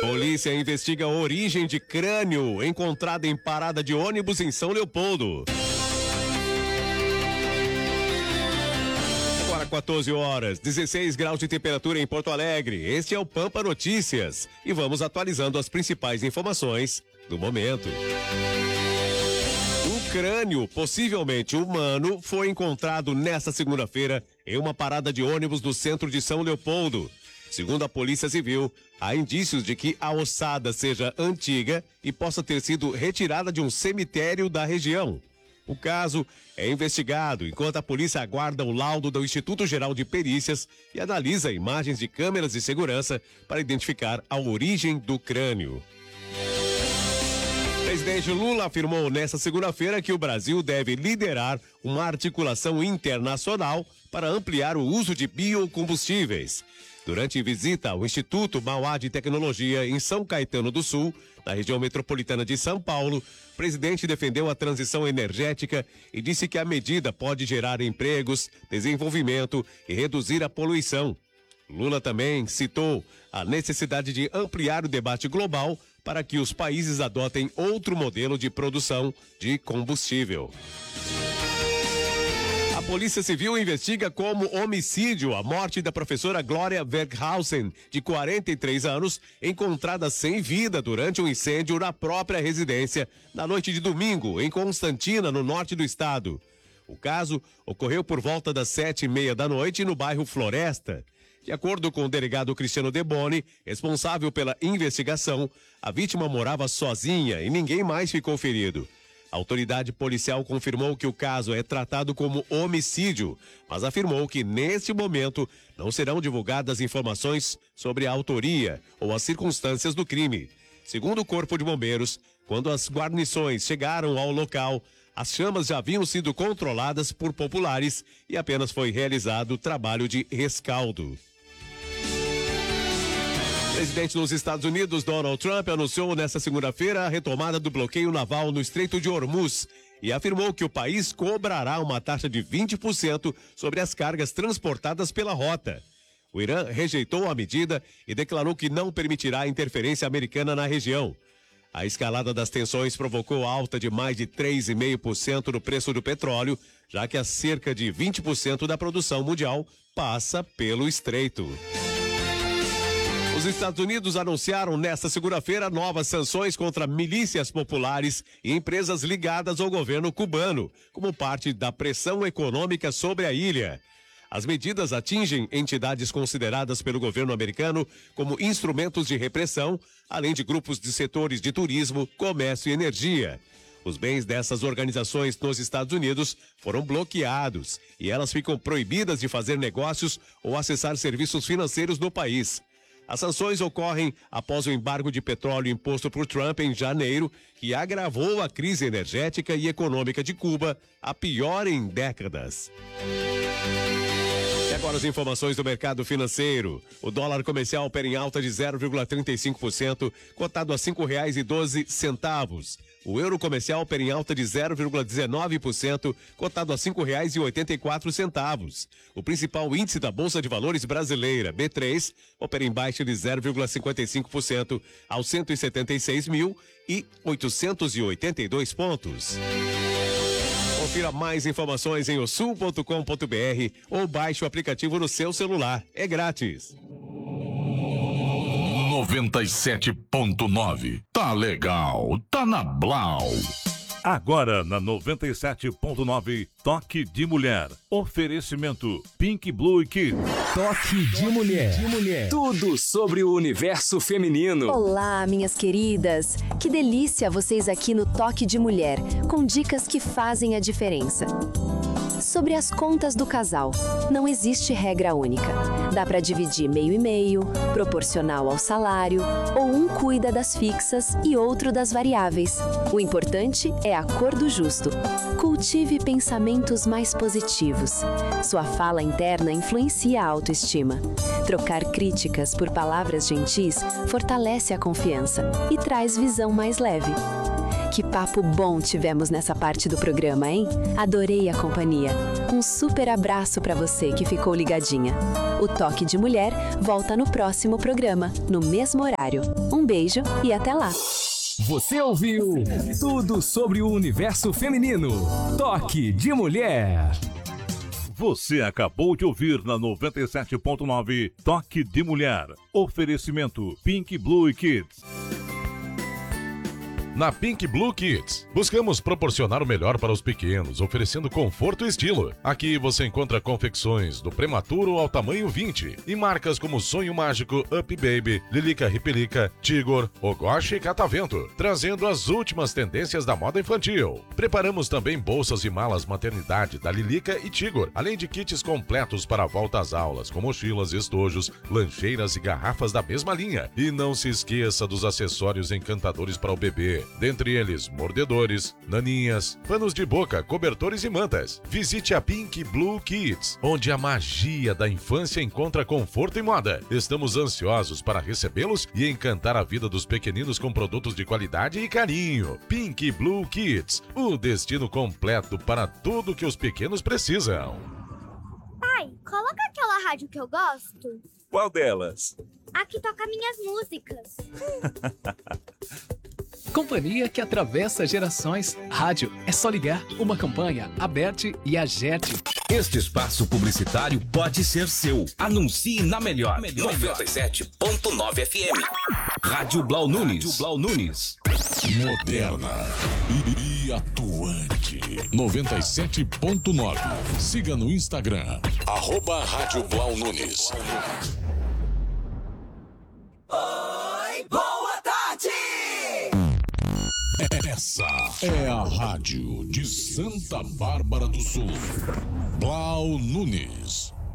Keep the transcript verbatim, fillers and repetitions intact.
Polícia investiga a origem de crânio encontrado em parada de ônibus em São Leopoldo. Agora quatorze horas, dezesseis graus de temperatura em Porto Alegre. Este é o Pampa Notícias e vamos atualizando as principais informações do momento. Um crânio, possivelmente humano, foi encontrado nesta segunda-feira em uma parada de ônibus do centro de São Leopoldo. Segundo a Polícia Civil, há indícios de que a ossada seja antiga e possa ter sido retirada de um cemitério da região. O caso é investigado enquanto a polícia aguarda o laudo do Instituto Geral de Perícias e analisa imagens de câmeras de segurança para identificar a origem do crânio. O presidente Lula afirmou nesta segunda-feira que o Brasil deve liderar uma articulação internacional para ampliar o uso de biocombustíveis. Durante visita ao Instituto Mauá de Tecnologia em São Caetano do Sul, na região metropolitana de São Paulo, o presidente defendeu a transição energética e disse que a medida pode gerar empregos, desenvolvimento e reduzir a poluição. Lula também citou a necessidade de ampliar o debate global para que os países adotem outro modelo de produção de combustível. A Polícia Civil investiga como homicídio a morte da professora Glória Berghausen, de quarenta e três anos, encontrada sem vida durante um incêndio na própria residência na noite de domingo, em Constantina, no norte do estado. O caso ocorreu por volta das sete e meia da noite no bairro Floresta. De acordo com o delegado Cristiano Deboni, responsável pela investigação, a vítima morava sozinha e ninguém mais ficou ferido. A autoridade policial confirmou que o caso é tratado como homicídio, mas afirmou que, neste momento, não serão divulgadas informações sobre a autoria ou as circunstâncias do crime. Segundo o Corpo de Bombeiros, quando as guarnições chegaram ao local, as chamas já haviam sido controladas por populares e apenas foi realizado o trabalho de rescaldo. O presidente dos Estados Unidos, Donald Trump, anunciou nesta segunda-feira a retomada do bloqueio naval no Estreito de Hormuz e afirmou que o país cobrará uma taxa de vinte por cento sobre as cargas transportadas pela rota. O Irã rejeitou a medida e declarou que não permitirá interferência americana na região. A escalada das tensões provocou alta de mais de três vírgula cinco por cento no preço do petróleo, já que a cerca de vinte por cento da produção mundial passa pelo estreito. Os Estados Unidos anunciaram nesta segunda-feira novas sanções contra milícias populares e empresas ligadas ao governo cubano, como parte da pressão econômica sobre a ilha. As medidas atingem entidades consideradas pelo governo americano como instrumentos de repressão, além de grupos de setores de turismo, comércio e energia. Os bens dessas organizações nos Estados Unidos foram bloqueados e elas ficam proibidas de fazer negócios ou acessar serviços financeiros no país. As sanções ocorrem após o embargo de petróleo imposto por Trump em janeiro, que agravou a crise energética e econômica de Cuba, a pior em décadas. E agora as informações do mercado financeiro. O dólar comercial opera em alta de zero vírgula trinta e cinco por cento, cotado a cinco reais e doze centavos. O euro comercial opera em alta de zero vírgula dezenove por cento, cotado a cinco reais e oitenta e quatro centavos. O principal índice da Bolsa de Valores brasileira, B três, opera em baixa de zero vírgula cinquenta e cinco por cento aos cento e setenta e seis mil e oitocentos e oitenta e dois pontos. Confira mais informações em osul ponto com ponto br ou baixe o aplicativo no seu celular. É grátis. noventa e sete ponto nove. Tá legal, tá na Blau. Agora na noventa e sete ponto nove, Toque de Mulher. Oferecimento Pink Blue Kids. Toque de Mulher. de Mulher. Tudo sobre o universo feminino. Olá, minhas queridas. Que delícia vocês aqui no Toque de Mulher, com dicas que fazem a diferença. Sobre as contas do casal, não existe regra única. Dá para dividir meio e meio, proporcional ao salário, ou um cuida das fixas e outro das variáveis. O importante é a cor do justo. Cultive pensamentos mais positivos. Sua fala interna influencia a autoestima. Trocar críticas por palavras gentis fortalece a confiança e traz visão mais leve. Que papo bom tivemos nessa parte do programa, hein? Adorei a companhia. Um super abraço para você que ficou ligadinha. O Toque de Mulher volta no próximo programa, no mesmo horário. Um beijo e até lá. Você ouviu tudo sobre o universo feminino. Toque de Mulher. Você acabou de ouvir na noventa e sete ponto nove Toque de Mulher. Oferecimento Pink Blue Kids. Na Pink Blue Kids, buscamos proporcionar o melhor para os pequenos, oferecendo conforto e estilo. Aqui você encontra confecções do prematuro ao tamanho vinte e marcas como Sonho Mágico, Up Baby, Lilica Ripelica, Tigor, Ogoshi e Catavento, trazendo as últimas tendências da moda infantil. Preparamos também bolsas e malas maternidade da Lilica e Tigor, além de kits completos para a volta às aulas, com mochilas, estojos, lancheiras e garrafas da mesma linha. E não se esqueça dos acessórios encantadores para o bebê. Dentre eles, mordedores, naninhas, panos de boca, cobertores e mantas. Visite a Pink Blue Kids, onde a magia da infância encontra conforto e moda. Estamos ansiosos para recebê-los e encantar a vida dos pequeninos com produtos de qualidade e carinho. Pink Blue Kids, o destino completo para tudo que os pequenos precisam. Pai, coloca aquela rádio que eu gosto. Qual delas? A que toca minhas músicas. Companhia que atravessa gerações. Rádio é só ligar. Uma campanha, Aberte e Agerte. Este espaço publicitário pode ser seu. Anuncie na melhor. noventa e sete ponto nove F M. Rádio Blau Nunes. Rádio Blau Nunes. Moderna e atuante. noventa e sete ponto nove. Siga no Instagram. Arroba Rádio Blau Nunes. Oi, boa tarde! Essa é a rádio de Santa Bárbara do Sul. Blau Nunes.